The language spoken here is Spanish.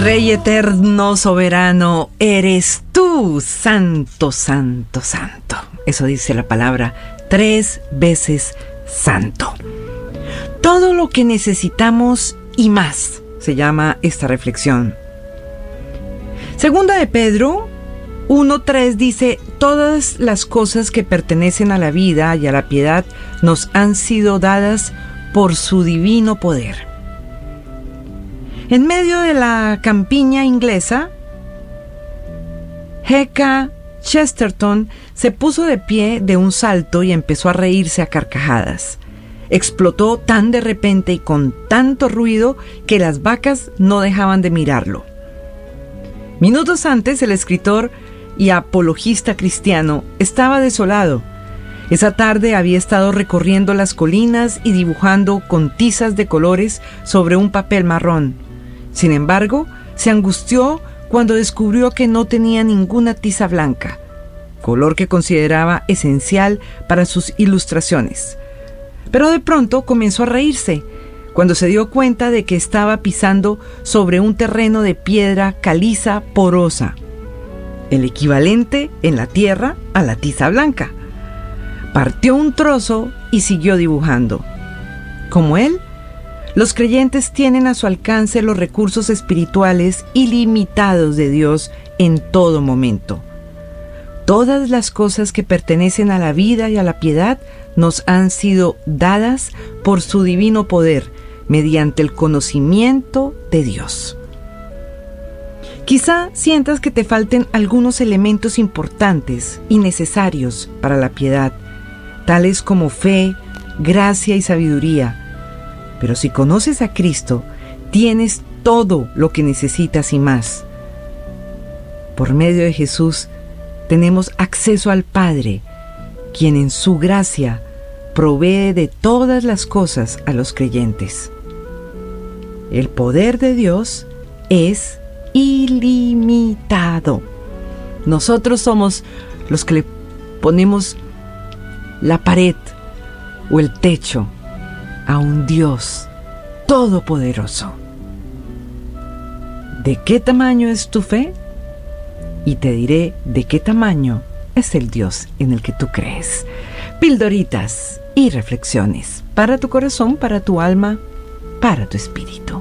Rey eterno, soberano, eres tú, santo, santo, santo. Eso dice la palabra 3 veces santo. Todo lo que necesitamos y más, se llama esta reflexión. Segunda de Pedro 1:3 dice: todas las cosas que pertenecen a la vida y a la piedad nos han sido dadas por su divino poder. En medio de la campiña inglesa, G.K. Chesterton se puso de pie de un salto y empezó a reírse a carcajadas. Explotó tan de repente y con tanto ruido que las vacas no dejaban de mirarlo. Minutos antes, el escritor y apologista cristiano estaba desolado. Esa tarde había estado recorriendo las colinas y dibujando con tizas de colores sobre un papel marrón. Sin embargo, se angustió cuando descubrió que no tenía ninguna tiza blanca, color que consideraba esencial para sus ilustraciones. Pero de pronto comenzó a reírse cuando se dio cuenta de que estaba pisando sobre un terreno de piedra caliza porosa, el equivalente en la tierra a la tiza blanca. Partió un trozo y siguió dibujando. Como él, los creyentes tienen a su alcance los recursos espirituales ilimitados de Dios en todo momento. Todas las cosas que pertenecen a la vida y a la piedad nos han sido dadas por su divino poder, mediante el conocimiento de Dios. Quizá sientas que te falten algunos elementos importantes y necesarios para la piedad, tales como fe, gracia y sabiduría. Pero si conoces a Cristo, tienes todo lo que necesitas y más. Por medio de Jesús, tenemos acceso al Padre, quien en su gracia provee de todas las cosas a los creyentes. El poder de Dios es ilimitado. Nosotros somos los que le ponemos la pared o el techo a un Dios todopoderoso. ¿De qué tamaño es tu fe? Y te diré de qué tamaño es el Dios en el que tú crees. Pildoritas y reflexiones para tu corazón, para tu alma, para tu espíritu.